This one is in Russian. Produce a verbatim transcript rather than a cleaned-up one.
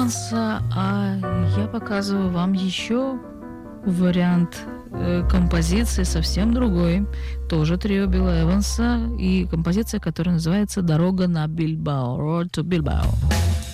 Эванса, а я показываю вам еще вариант э, композиции совсем другой. Тоже трио Билла Эванса и композиция, которая называется «Дорога на Бильбао», «Road to Bilbao».